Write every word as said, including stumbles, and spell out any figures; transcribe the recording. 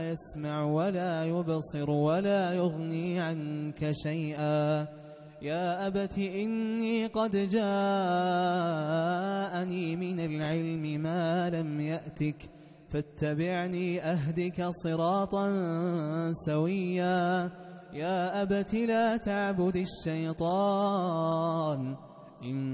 يسمع ولا يبصر ولا يغني عنك شيئا. يا أبت إني قد جاءني من العلم ما لم يأتك فاتبعني أهدك صراطا سويا. يا أبت لا تعبد الشيطان إن